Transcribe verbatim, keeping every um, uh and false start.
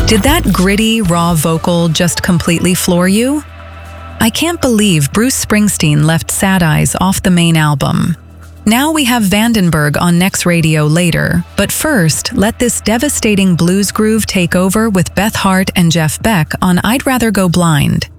Did that gritty, raw vocal just completely floor you? I can't believe Bruce Springsteen left Sad Eyes off the main album. Now we have Vandenberg on Next Radio later, but first, let this devastating blues groove take over with Beth Hart and Jeff Beck on I'd Rather Go Blind.